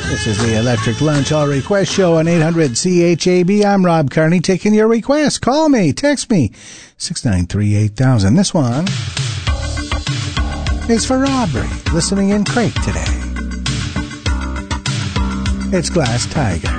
This is the Electric Lunch All Request Show on 800 CHAB. I'm Rob Carney, taking your requests. Call me, text me, 693-8000. This one is for Aubrey, listening in Crate today. It's Glass Tiger.